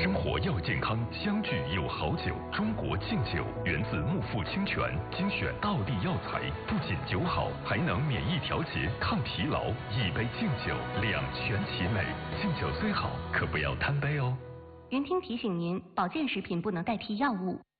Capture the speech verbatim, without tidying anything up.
生活要健康，相聚有好酒。中国敬酒源自木富清泉，精选道地药材，不仅酒好，还能免疫调节、抗疲劳。一杯敬酒，两全其美。敬酒虽好，可不要贪杯哦。 云听提醒您，保健食品不能代替药物。